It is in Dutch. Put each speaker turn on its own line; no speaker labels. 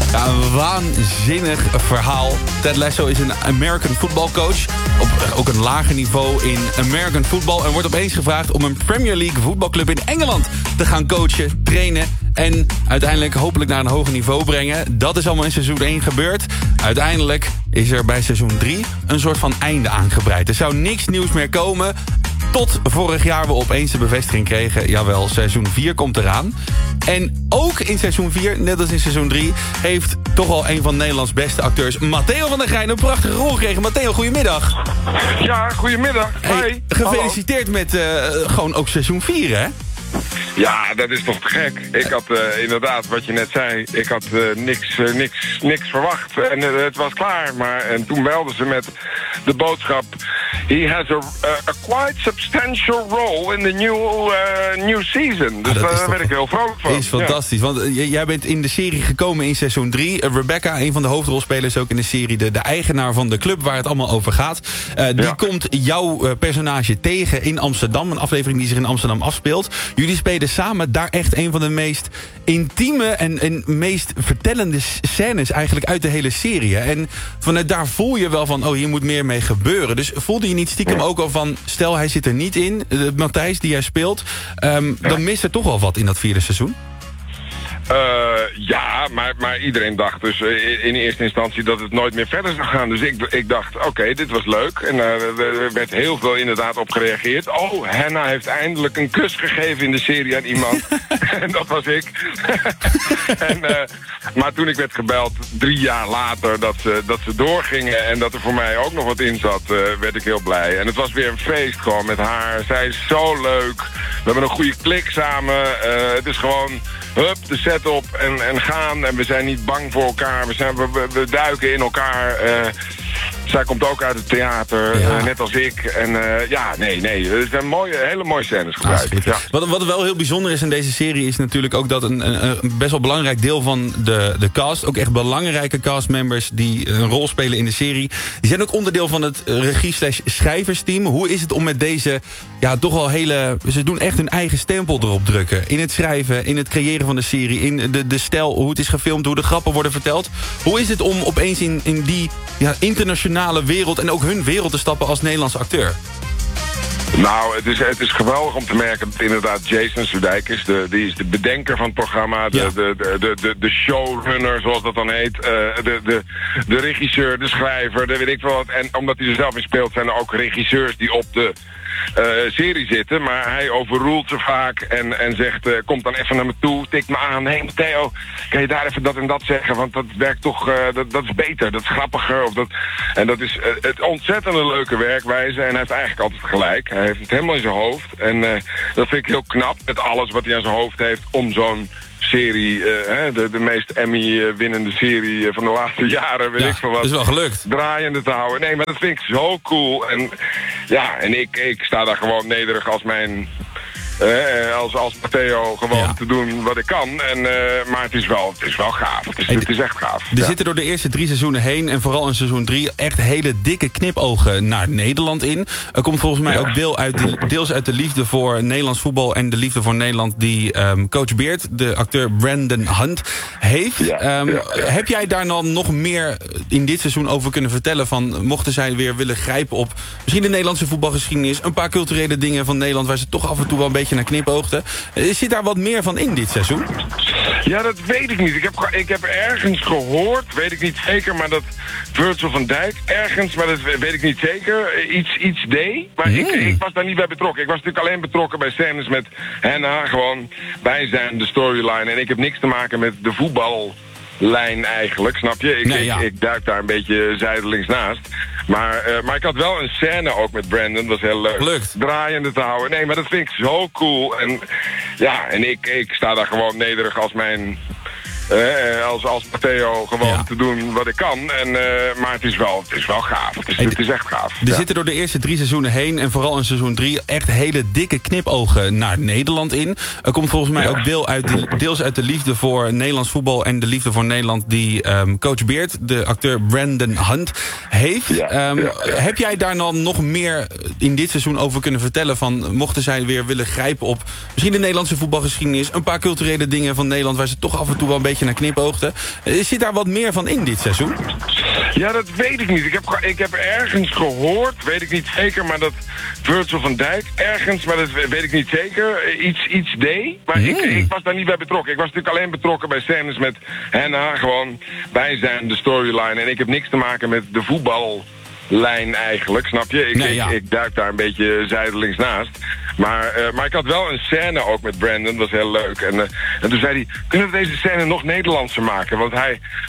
Ja, een waanzinnig verhaal. Ted Lasso is een American football coach. Op ook een lager niveau in American football. En wordt opeens gevraagd om een Premier League voetbalclub in Engeland te gaan coachen, trainen en uiteindelijk hopelijk naar een hoger niveau brengen. Dat is allemaal in seizoen 1 gebeurd. Uiteindelijk is er bij seizoen 3 een soort van einde aangebreid. Er zou niks nieuws meer komen. Tot vorig jaar we opeens de bevestiging kregen, jawel, seizoen 4 komt eraan. En ook in seizoen 4, net als in seizoen 3... heeft toch al een van Nederlands beste acteurs, Matteo van der Grijn, een prachtige rol gekregen. Matteo, goedemiddag.
Ja, goedemiddag.
Hey, gefeliciteerd met gewoon ook seizoen 4, hè?
Ja, dat is toch te gek. Ik had inderdaad, wat je net zei, ik had niks verwacht. En het was klaar. En toen belden ze met de boodschap: he has a quite substantial role in the new season. Dus daar werd ik heel vrolijk van.
Is fantastisch, want jij bent in de serie gekomen in seizoen 3. Rebecca, een van de hoofdrolspelers ook in de serie, de eigenaar van de club waar het allemaal over gaat. Die komt jouw personage tegen in Amsterdam. Een aflevering die zich in Amsterdam afspeelt. Jullie spelen samen daar echt een van de meest intieme en meest vertellende scènes eigenlijk uit de hele serie. En vanuit daar voel je wel van, hier moet meer mee gebeuren. Dus voelde je niet stiekem ook al van, stel hij zit er niet in, Matthijs die jij speelt, dan mist er toch wel wat in dat 4e seizoen?
Ja, maar iedereen dacht dus in eerste instantie dat het nooit meer verder zou gaan. Dus ik dacht, oké, dit was leuk. En er werd heel veel inderdaad op gereageerd. Oh, Hannah heeft eindelijk een kus gegeven in de serie aan iemand. En dat was ik. Maar toen ik werd gebeld, 3 jaar later, dat ze doorgingen en dat er voor mij ook nog wat in zat, werd ik heel blij. En het was weer een feest gewoon met haar. Zij is zo leuk. We hebben een goede klik samen. Het is gewoon, hup, de set op en gaan. En we zijn niet bang voor elkaar. We duiken in elkaar. Zij komt ook uit het theater, net als ik. En het zijn hele mooie scènes gebruikt. Ja.
Wat wel heel bijzonder is in deze serie is natuurlijk ook dat een best wel belangrijk deel van de cast, ook echt belangrijke castmembers die een rol spelen in de serie, die zijn ook onderdeel van het regie/schrijversteam. Hoe is het om met deze, toch al ze doen echt hun eigen stempel erop drukken. In het schrijven, in het creëren van de serie, in de stijl, hoe het is gefilmd, hoe de grappen worden verteld. Hoe is het om opeens in die internationale wereld en ook hun wereld te stappen als Nederlandse acteur?
Nou, het is geweldig om te merken dat inderdaad Jason Sudeikis, die is de bedenker van het programma, de showrunner, zoals dat dan heet, de regisseur, de schrijver, weet ik wel wat. En omdat hij er zelf in speelt, zijn er ook regisseurs die op de serie zitten, maar hij overroelt ze vaak en zegt, kom dan even naar me toe, tik me aan, hey Matteo, kan je daar even dat en dat zeggen, want dat werkt toch, dat is beter, dat is grappiger. En dat is het ontzettende leuke werkwijze en hij heeft eigenlijk altijd gelijk. Hij heeft het helemaal in zijn hoofd en dat vind ik heel knap, met alles wat hij aan zijn hoofd heeft om zo'n serie, de meest Emmy-winnende serie van de laatste jaren, weet ik van wat.
Dat is wel gelukt.
Draaiende te houden. Nee, maar dat vind ik zo cool. En ik sta daar gewoon nederig als mijn als Matteo gewoon te doen wat ik kan. Maar het is wel gaaf. Het is echt gaaf.
Er zitten door de eerste 3 seizoenen heen en vooral in seizoen 3 echt hele dikke knipogen naar Nederland in. Er komt volgens mij ook deels uit de liefde voor Nederlands voetbal en de liefde voor Nederland die coach Beert, de acteur Brandon Hunt, heeft. Heb jij daar dan nog meer in dit seizoen over kunnen vertellen van, mochten zij weer willen grijpen op misschien de Nederlandse voetbalgeschiedenis, een paar culturele dingen van Nederland waar ze toch af en toe wel een beetje naar knipoogden. Zit daar wat meer van in dit seizoen?
Ja, dat weet ik niet. Ik heb ergens gehoord, weet ik niet zeker, maar dat Virgil van Dijk ergens, maar dat weet ik niet zeker, iets deed. Maar ik was daar niet bij betrokken. Ik was natuurlijk alleen betrokken bij scènes met Hannah, gewoon bij de storyline. En ik heb niks te maken met de voetballijn eigenlijk, snap je? Ik duik daar een beetje zijdelings naast. Maar ik had wel een scène ook met Brandon, dat was heel leuk.
Lukt.
Draaiende te houden. Nee, maar dat vind ik zo cool. En ik sta daar gewoon nederig als mijn als Matteo gewoon te doen wat ik kan. Maar het is wel gaaf. Het is echt gaaf.
Er zitten door de eerste 3 seizoenen heen en vooral in seizoen 3 echt hele dikke knipogen naar Nederland in. Er komt volgens mij ook deels uit de liefde voor Nederlands voetbal en de liefde voor Nederland die coach Beert, de acteur Brandon Hunt, heeft. Heb jij daar dan nog meer in dit seizoen over kunnen vertellen van, mochten zij weer willen grijpen op misschien de Nederlandse voetbalgeschiedenis, een paar culturele dingen van Nederland waar ze toch af en toe wel een beetje beetje naar knipoogde. Zit daar wat meer van in dit seizoen?
Ja, dat weet ik niet. Ik heb ergens gehoord, weet ik niet zeker, maar dat Virgil van Dijk ergens, maar dat weet ik niet zeker, iets deed. Maar ik was daar niet bij betrokken. Ik was natuurlijk alleen betrokken bij scènes met Henna, gewoon bij de storyline. En ik heb niks te maken met de voetballijn eigenlijk, snap je? Ik duik daar een beetje zijdelings naast. Maar ik had wel een scène ook met Brandon, dat was heel leuk. En toen zei hij, kunnen we deze scène nog Nederlandser maken? Want hij